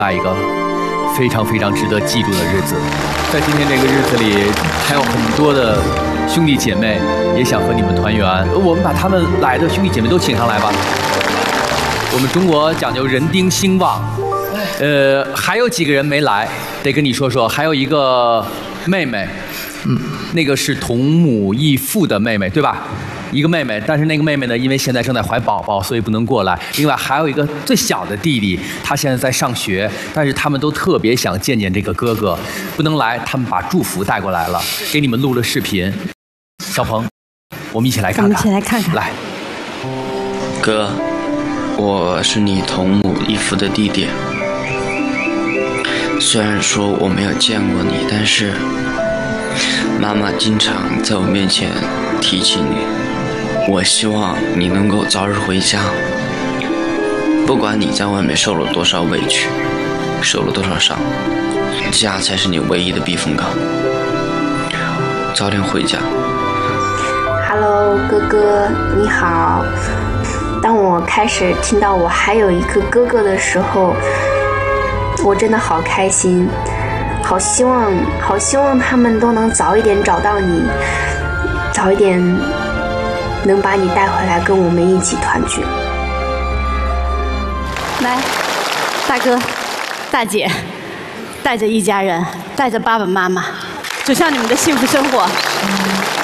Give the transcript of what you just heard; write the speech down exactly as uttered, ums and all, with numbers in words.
下一个非常非常值得记住的日子，在今天这个日子里，还有很多的兄弟姐妹也想和你们团圆。我们把他们来的兄弟姐妹都请上来吧。我们中国讲究人丁兴旺，呃，还有几个人没来，得跟你说说。还有一个妹妹，嗯，那个是同母异父的妹妹，对吧？一个妹妹，但是那个妹妹呢，因为现在正在怀宝宝，所以不能过来。另外还有一个最小的弟弟，他现在在上学，但是他们都特别想见见这个哥哥，不能来，他们把祝福带过来了，给你们录了视频。小鹏，我们一起来看看。 我们一起来看看。 来， 哥，我是你同母异父的弟弟。虽然说我没有见过你，但是妈妈经常在我面前提起你。我希望你能够早日回家，不管你在外面受了多少委屈，受了多少伤，家才是你唯一的避风港。早点回家。 Hello， 哥哥，你好。当我开始听到我还有一个哥哥的时候，我真的好开心，好希望，好希望他们都能早一点找到你，早一点能把你带回来跟我们一起团聚。 来，大哥、大姐，带着一家人，带着爸爸妈妈，走向你们的幸福生活。